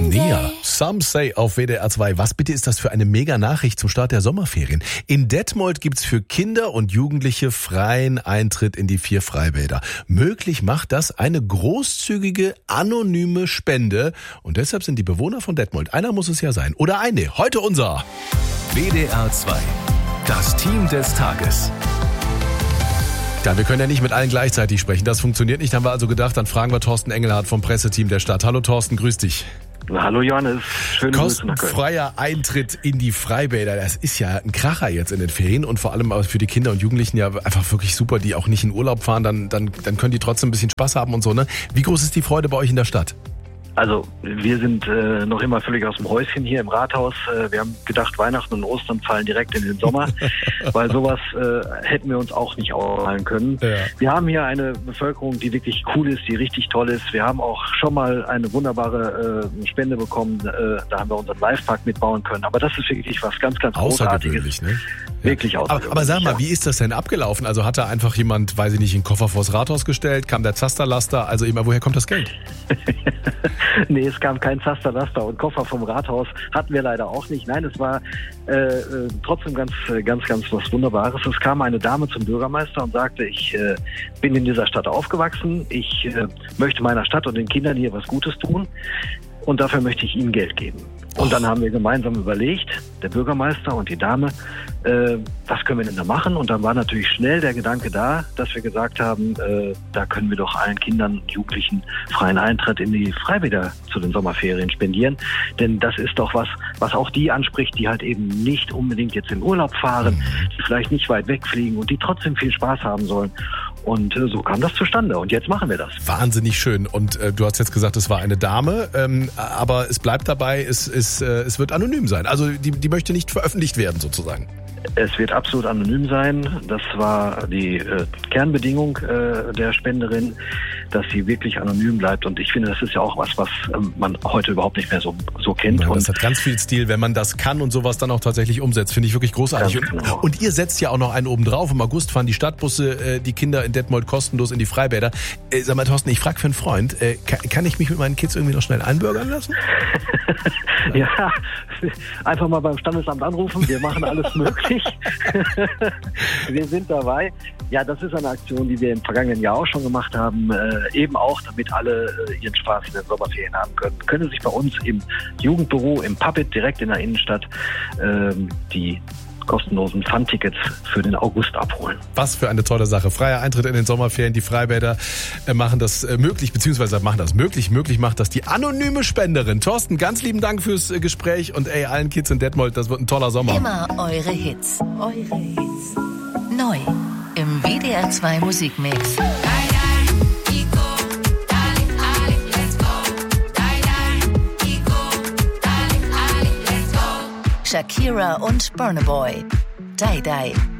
Nea, Some Say auf WDR 2. Was bitte ist das für eine Mega-Nachricht zum Start der Sommerferien? In Detmold gibt's für Kinder und Jugendliche freien Eintritt in die 4 Freibäder. Möglich macht das eine großzügige, anonyme Spende. Und deshalb sind die Bewohner von Detmold, einer muss es ja sein, oder eine, heute unser WDR 2, das Team des Tages. Ja, wir können ja nicht mit allen gleichzeitig sprechen. Das funktioniert nicht. Haben wir also gedacht, dann fragen wir Thorsten Engelhardt vom Presseteam der Stadt. Hallo Thorsten, grüß dich. Hallo Johannes, schöne Grüße nach Köln. Kostenfreier Eintritt in die Freibäder, das ist ja ein Kracher jetzt in den Ferien und vor allem für die Kinder und Jugendlichen ja einfach wirklich super, die auch nicht in Urlaub fahren, dann können die trotzdem ein bisschen Spaß haben und so, ne? Wie groß ist die Freude bei euch in der Stadt? Also wir sind noch immer völlig aus dem Häuschen hier im Rathaus. Wir haben gedacht, Weihnachten und Ostern fallen direkt in den Sommer, weil sowas hätten wir uns auch nicht ausmalen können. Ja. Wir haben hier eine Bevölkerung, die wirklich cool ist, die richtig toll ist. Wir haben auch schon mal eine wunderbare Spende bekommen. Da haben wir unseren Livepark mitbauen können. Aber das ist wirklich was ganz, ganz Großartiges. Ne? Wirklich außergewöhnlich. Aber sag mal, wie ist das denn abgelaufen? Also hat da einfach jemand, weiß ich nicht, einen Koffer vors Rathaus gestellt? Kam der Zasterlaster? Also immer, woher kommt das Geld? Nee, es kam kein Zasterlaster und Koffer vom Rathaus hatten wir leider auch nicht. Nein, es war trotzdem ganz was Wunderbares. Es kam eine Dame zum Bürgermeister und sagte, ich bin in dieser Stadt aufgewachsen, ich möchte meiner Stadt und den Kindern hier was Gutes tun und dafür möchte ich ihnen Geld geben. Und dann haben wir gemeinsam überlegt, der Bürgermeister und die Dame, was können wir denn da machen? Und dann war natürlich schnell der Gedanke da, dass wir gesagt haben, da können wir doch allen Kindern und Jugendlichen freien Eintritt in die Freibäder zu den Sommerferien spendieren. Denn das ist doch was auch die anspricht, die halt eben nicht unbedingt jetzt in Urlaub fahren, die vielleicht nicht weit wegfliegen und die trotzdem viel Spaß haben sollen. Und so kam das zustande. Und jetzt machen wir das. Wahnsinnig schön. Und du hast jetzt gesagt, es war eine Dame, aber es bleibt dabei, es wird anonym sein. Also die möchte nicht veröffentlicht werden sozusagen. Es wird absolut anonym sein. Das war die Kernbedingung der Spenderin, dass sie wirklich anonym bleibt. Und ich finde, das ist ja auch was man heute überhaupt nicht mehr so kennt. Ja, das hat ganz viel Stil, wenn man das kann und sowas dann auch tatsächlich umsetzt. Finde ich wirklich großartig. Genau. Und ihr setzt ja auch noch einen oben drauf. Im August fahren die Stadtbusse die Kinder in Detmold kostenlos in die Freibäder. Sag mal, Thorsten, ich frage für einen Freund, kann ich mich mit meinen Kids irgendwie noch schnell einbürgern lassen? Ja, einfach mal beim Standesamt anrufen. Wir machen alles möglich. Wir sind dabei. Ja, das ist eine Aktion, die wir im vergangenen Jahr auch schon gemacht haben. Eben auch, damit alle ihren Spaß in den Sommerferien haben können. Können sich bei uns im Jugendbüro, im Puppet direkt in der Innenstadt die kostenlosen Fun-Tickets für den August abholen. Was für eine tolle Sache. Freier Eintritt in den Sommerferien. Die Freibäder machen das möglich, beziehungsweise machen das möglich macht das die anonyme Spenderin. Thorsten, ganz lieben Dank fürs Gespräch und allen Kids in Detmold, das wird ein toller Sommer. Immer eure Hits. Eure Hits. Neu im WDR 2 Musikmix. Shakira und Burna Boy. Die Die.